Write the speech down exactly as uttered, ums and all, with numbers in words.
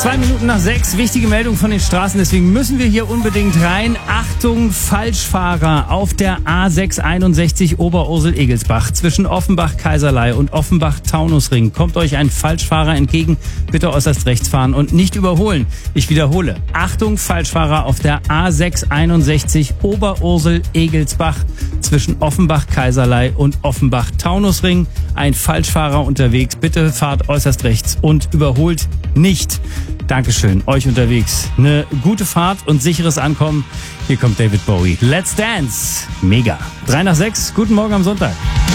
Zwei Minuten nach sechs, wichtige Meldung von den Straßen, deswegen müssen wir hier unbedingt rein. Achtung, Falschfahrer auf der A sechs einundsechzig Oberursel-Egelsbach zwischen Offenbach-Kaiserlei und Offenbach-Taunusring. Kommt euch ein Falschfahrer entgegen, bitte äußerst rechts fahren und nicht überholen. Ich wiederhole, Achtung, Falschfahrer auf der A sechs einundsechzig Oberursel-Egelsbach zwischen Offenbach-Kaiserlei und Offenbach-Taunusring. Ein Falschfahrer unterwegs, bitte fahrt äußerst rechts und überholt nicht. Dankeschön, euch unterwegs. Eine gute Fahrt und sicheres Ankommen. Hier kommt David Bowie. Let's Dance. Mega. Drei nach sechs. Guten Morgen am Sonntag.